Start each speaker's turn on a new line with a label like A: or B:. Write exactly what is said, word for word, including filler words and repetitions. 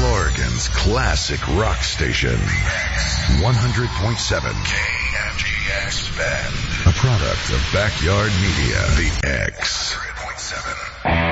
A: Oregon's classic rock station. one hundred point seven K M G X Bend. A product of Backyard Media. The X. one hundred point seven